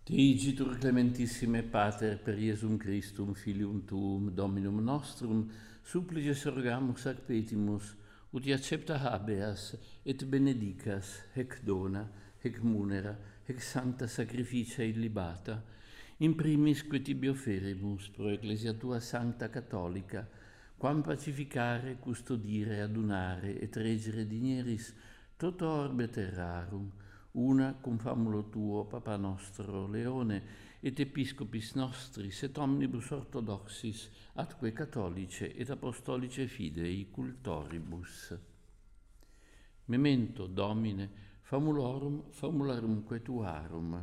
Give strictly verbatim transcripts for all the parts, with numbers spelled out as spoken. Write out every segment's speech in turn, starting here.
Digitur clementissime Pater per Iesum Christum filium tuum Dominum nostrum supplices rogamus ac petimus ut accepta habeas et benedicas hec dona hec munera hec sancta sacrificia illibata in primis que tibi offerimus pro ecclesia tua sancta catholica quam pacificare custodire adunare et regere digneris toto orbe terrarum una cum famulo tuo, Papa nostro, Leone, et Episcopis nostris, et omnibus orthodoxis, atque catholice et apostolice fidei cultoribus. Memento, Domine, famulorum, famularumque tuarum.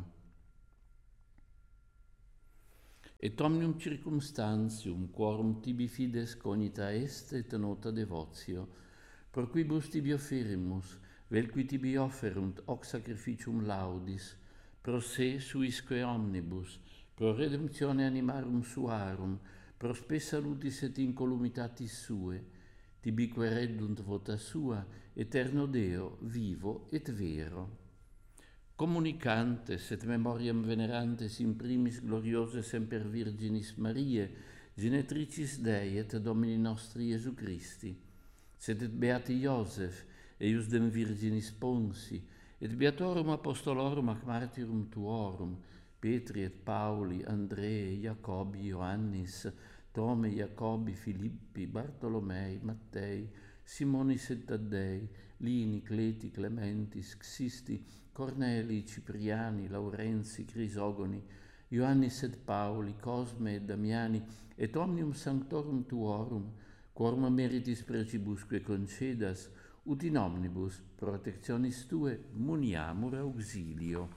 Et omnium circumstantium, quorum tibi fides cognita est et nota devotio, pro quibus tibi offerimus, vel qui tibi offerunt hoc sacrificium laudis, pro se suisque omnibus, pro redemptione animarum suarum, pro spes salutis et incolumitatis sue, tibique reddunt vota sua, eterno Deo, vivo et vero. Communicantes et memoriam venerantes in primis gloriose semper Virginis Mariae, genetricis Dei et Domini nostri Iesu Christi, sed et beati Iosef, eius dem Virginis Ponsi, et beatorum apostolorum ac martyrum tuorum, Petri et Pauli, Andrei, Jacobi, Ioannis, Tome, Jacobi, Filippi, Bartolomei, Mattei, Simonis et Taddei, Lini, Cleti, Clementis, Xisti, Corneli, Cipriani, Laurenzi, Crisogoni, Ioannis et Pauli, Cosme et Damiani, et omnium sanctorum tuorum, quorum meritis precibusque concedas, ut in omnibus protectionis tue muniamur auxilio.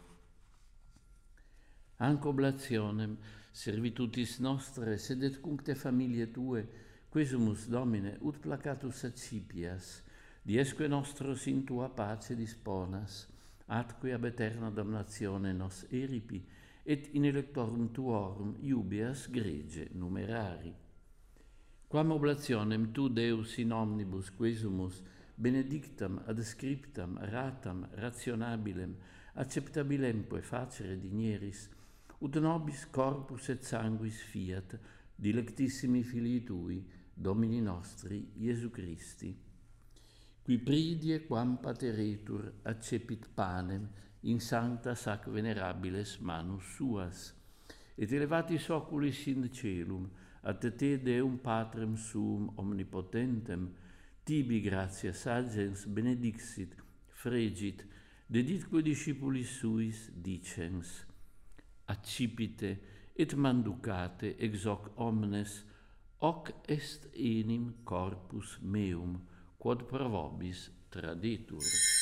Anc oblationem servitutis nostre sed et cuncte familiae tue, quesumus, Domine, ut placatus accipias, diesque nostros in tua pace disponas, atque ab eterna damnatione nos eripi, et in electorum tuorum iubeas grege numerari. Quam oblationem tu, Deus, in omnibus quesumus, benedictam, adscriptam, ratam, rationabilem, acceptabilemque facere digneris, ut nobis corpus et sanguis fiat, dilectissimi filii tui, Domini nostri, Iesu Christi, qui pridie quam pateretur accepit panem in sanctas ac venerabiles manus suas, et elevatis oculis in celum, ad te Deum Patrem suum omnipotentem, tibi gratias agens benedixit, fregit, deditque discipulis suis dicens, accipite et manducate ex hoc omnes, hoc est enim corpus meum, quod pro vobis traditur.